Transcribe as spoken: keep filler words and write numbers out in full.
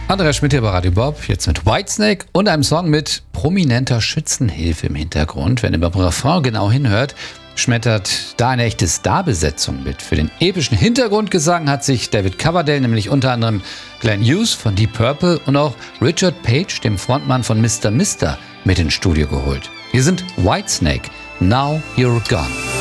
Andreas Schmidt hier bei Radio Bob, jetzt mit Whitesnake und einem Song mit prominenter Schützenhilfe im Hintergrund. Wenn ihr beim Refrain genau hinhört, schmettert da eine echte Starbesetzung mit. Für den epischen Hintergrundgesang hat sich David Coverdale nämlich unter anderem Glenn Hughes von Deep Purple und auch Richard Page, dem Frontmann von Mister Mister, mit ins Studio geholt. Hier sind Whitesnake, Now You're Gone.